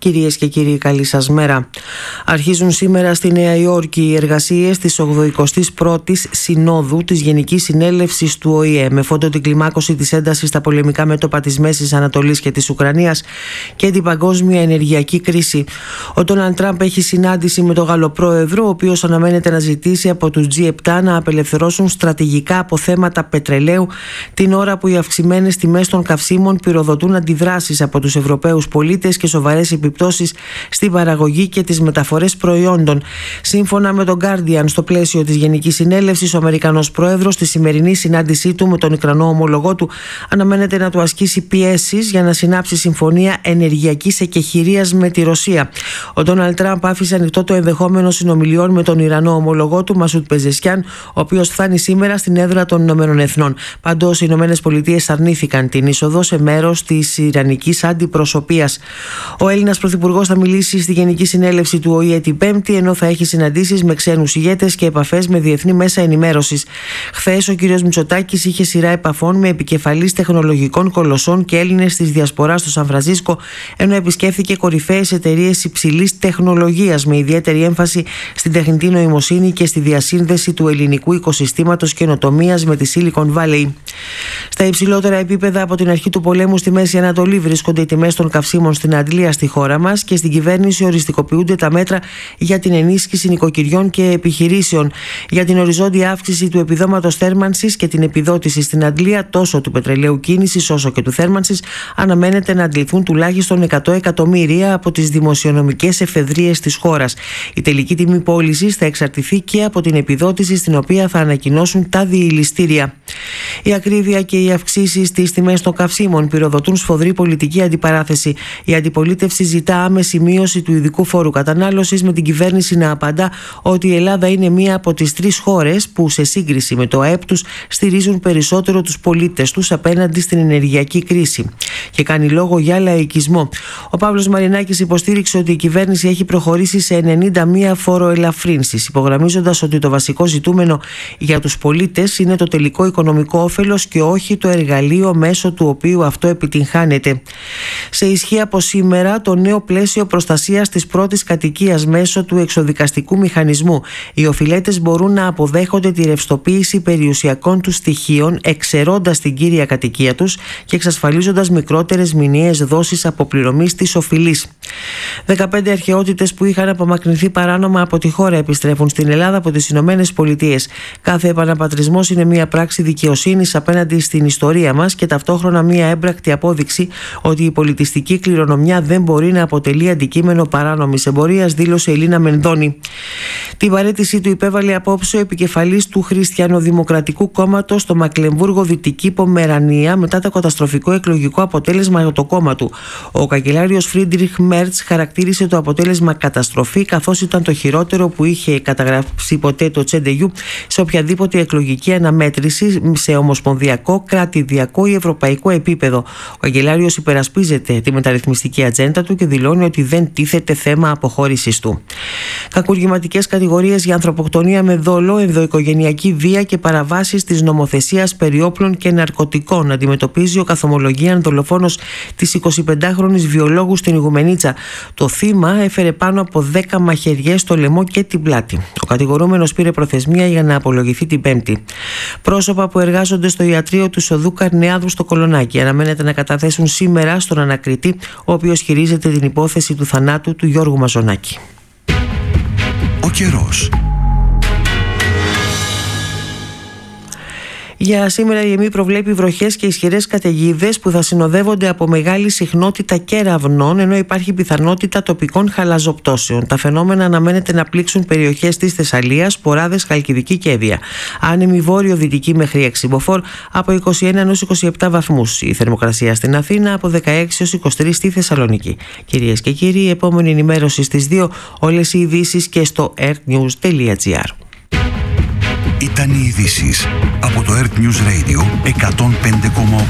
Κυρίες και κύριοι, καλή σας μέρα. Αρχίζουν σήμερα στη Νέα Υόρκη οι εργασίες της 81ης Συνόδου της Γενικής Συνέλευσης του ΟΗΕ, με φόντο την κλιμάκωση της έντασης στα πολεμικά μέτωπα της Μέσης Ανατολής και της Ουκρανίας και την παγκόσμια ενεργειακή κρίση. Ο Ντόναλντ Τραμπ έχει συνάντηση με τον Γάλλο πρόεδρο, ο οποίος αναμένεται να ζητήσει από τους G7 να απελευθερώσουν στρατηγικά αποθέματα πετρελαίου, την ώρα που οι αυξημένες τιμές των καυσίμων πυροδοτούν αντιδράσεις από τους Ευρωπαίους πολίτες και σοβαρές επιπτώσεις στην παραγωγή και τις μεταφορές προϊόντων. Σύμφωνα με τον Guardian, στο πλαίσιο της Γενικής Συνέλευσης, ο Αμερικανός πρόεδρος στη σημερινή συνάντησή του με τον Ουκρανό ομολογό του αναμένεται να του ασκήσει πιέσεις για να συνάψει συμφωνία ενεργειακής εκεχηρίας με τη Ρωσία. Ο Ντόναλντ Τραμπ άφησε ανοιχτό το ενδεχόμενο συνομιλιών με τον Ιρανό ομολογό του, Μασούτ Πεζεσκιάν, ο οποίος φτάνει σήμερα στην έδρα των Ηνωμένων Εθνών. Παντός, οι Ηνωμένες Πολιτείες αρνήθηκαν την είσοδο σε μέρος της ιρανικής αντιπροσωπείας. Ο Έλληνας πρωθυπουργός θα μιλήσει στη Γενική Συνέλευση του ΟΗΕ την Πέμπτη, ενώ θα έχει συναντήσεις με ξένους ηγέτες και επαφές με διεθνή μέσα ενημέρωσης. Χθες, ο κ. Μητσοτάκης είχε σειρά επαφών με επικεφαλείς τεχνολογικών κολοσσών και Έλληνες της Διασποράς στο Σαν Φρανσίσκο, ενώ επισκέφθηκε κορυφαίες εταιρείες υψηλής τεχνολογίας, με ιδιαίτερη έμφαση στην τεχνητή νοημοσύνη και στη διασύνδεση του ελληνικού οικοσυστήματος καινοτομίας με τη Silicon Valley. Στα υψηλότερα επίπεδα από την αρχή του πολέμου στη Μέση Ανατολή βρίσκονται οι τιμές των καυσίμων στην αντλία στη χώρα μας και στην κυβέρνηση οριστικοποιούνται τα μέτρα για την ενίσχυση νοικοκυριών και επιχειρήσεων. Για την οριζόντια αύξηση του επιδόματος θέρμανσης και την επιδότηση στην αντλία τόσο του πετρελαίου κίνησης όσο και του θέρμανσης αναμένεται να αντληθούν τουλάχιστον 100 εκατομμύρια από τις δημοσιονομικές εφεδρείες της χώρας. Η τελική τιμή πώλησης θα εξαρτηθεί και από την επιδότηση στην οποία θα ανακοινώσουν τα διηληστήρια. Η ακρίβεια και οι αυξήσεις στις τιμές των καυσίμων πυροδοτούν σφοδρή πολιτική αντιπαράθεση. Η αντιπολίτευση ζητά άμεση μείωση του ειδικού φόρου κατανάλωσης, με την κυβέρνηση να απαντά ότι η Ελλάδα είναι μία από τις 3 χώρες που σε σύγκριση με το ΑΕΠ τους στηρίζουν περισσότερο τους πολίτες τους απέναντι στην ενεργειακή κρίση. Και κάνει λόγο για λαϊκισμό. Ο Παύλος Μαρινάκης υποστήριξε ότι η κυβέρνηση έχει προχωρήσει σε 91 φοροελαφρύνσεις, υπογραμμίζοντας ότι το βασικό ζητούμενο για τους πολίτες είναι το τελικό οικονομικό όφελος και όχι το εργαλείο μέσω του οποίου αυτό επιτυγχάνεται. Σε ισχύ από σήμερα το νέο πλαίσιο προστασίας της πρώτης κατοικίας μέσω του εξοδικαστικού μηχανισμού. Οι οφειλέτες μπορούν να αποδέχονται τη ρευστοποίηση περιουσιακών τους στοιχείων, εξαιρώντας την κύρια κατοικία τους και εξασφαλίζοντας μικρότερες μηνιαίες δόσεις αποπληρωμής της οφειλής. 15 αρχαιότητες που είχαν απομακρυνθεί παράνομα από τη χώρα επιστρέφουν στην Ελλάδα από τις Ηνωμένες Πολιτείες. Κάθε επαναπατρισμός είναι μια πράξη δικαιοσύνης απέναντι στην ιστορία μας και ταυτόχρονα μια έμπρακτη απόδειξη ότι η πολιτιστική κληρονομιά δεν μπορεί να αποτελεί αντικείμενο παράνομης εμπορίας, δήλωσε η Ελίνα Μενδώνη. Την παραίτησή του υπέβαλε απόψε ο επικεφαλής του Χριστιανοδημοκρατικού Κόμματος στο Μακλεμβούργο, Δυτική Πομερανία, μετά το καταστροφικό εκλογικό αποτέλεσμα για το κόμμα του. Ο καγκελάριος Φρίντριχ Μέρτς χαρακτήρισε το αποτέλεσμα καταστροφή, καθώς ήταν το χειρότερο που είχε καταγράψει ποτέ το CDU σε οποιαδήποτε εκλογική αναμέτρηση σε ομοσπονδιακό, κρατηδιακό ή ευρωπαϊκό επίπεδο. Ο καγκελάριος υπερασπίζεται τη μεταρρυθμιστική ατζέντα του και δηλώνει ότι δεν τίθεται θέμα αποχώρησης του. Κακουργηματικές κατηγορίες για ανθρωποκτονία με δόλο, ενδοοικογενειακή βία και παραβάσεις της νομοθεσίας περί όπλων και ναρκωτικών αντιμετωπίζει ο καθομολογίαν δολοφόνος της 25χρονης βιολόγου στην Ιγουμενίτσα. Το θύμα έφερε πάνω από 10 μαχαιριές στο λαιμό και την πλάτη. Ο κατηγορούμενος πήρε προθεσμία για να απολογηθεί την Πέμπτη. Πρόσωπα που εργάζονται στο ιατρείο του Σοδού Καρνεάδου στο Κολονάκι αναμένεται να καταθέσουν σήμερα στον ανακριτή, ο οποίος χειρίζεται την υπόθεση του θανάτου του Γιώργου Μαζονάκη. Ο καιρός. Για σήμερα η ΕΜΗ προβλέπει βροχές και ισχυρές καταιγίδες που θα συνοδεύονται από μεγάλη συχνότητα κεραυνών, ενώ υπάρχει πιθανότητα τοπικών χαλαζοπτώσεων. Τα φαινόμενα αναμένεται να πλήξουν περιοχές της Θεσσαλίας, Ποράδες, Χαλκιδική και Εύβοια. Άνεμη βόρειο-δυτική μέχρι 6 μποφόρ από 21 έως 27 βαθμούς. Η θερμοκρασία στην Αθήνα από 16 έως 23 στη Θεσσαλονίκη. Κυρίες και κύριοι, η επόμενη ενημέρωση στις 2, όλες οι ειδήσεις και στο earthnews.gr. Ήταν οι ειδήσεις από το Earth News Radio 105,8.